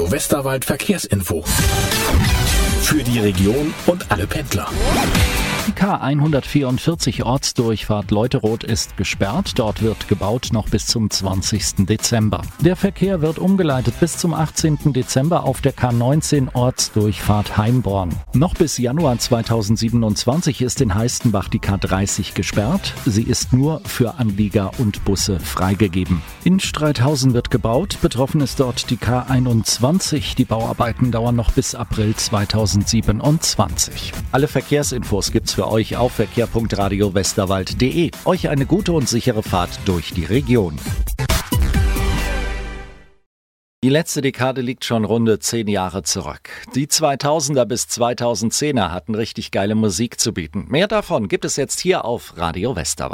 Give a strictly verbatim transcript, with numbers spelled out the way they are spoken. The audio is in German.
Radio Westerwald Verkehrsinfo. Für die Region und alle Pendler. Die K hundertvierundvierzig Ortsdurchfahrt Leuteroth ist gesperrt. Dort wird gebaut noch bis zum zwanzigsten Dezember. Der Verkehr wird umgeleitet bis zum achtzehnten Dezember auf der K neunzehn Ortsdurchfahrt Heimborn. Noch bis Januar zweitausendsiebenundzwanzig ist in Heistenbach die K dreißig gesperrt. Sie ist nur für Anlieger und Busse freigegeben. In Streithausen wird gebaut. Betroffen ist dort die K einundzwanzig. Die Bauarbeiten dauern noch bis April zweitausendsiebenundzwanzig. Alle Verkehrsinfos gibt's für euch auf verkehr punkt radio westerwald punkt de. Euch eine gute und sichere Fahrt durch die Region. Die letzte Dekade liegt schon runde zehn Jahre zurück. Die zweitausender bis zweitausendzehner hatten richtig geile Musik zu bieten. Mehr davon gibt es jetzt hier auf Radio Westerwald.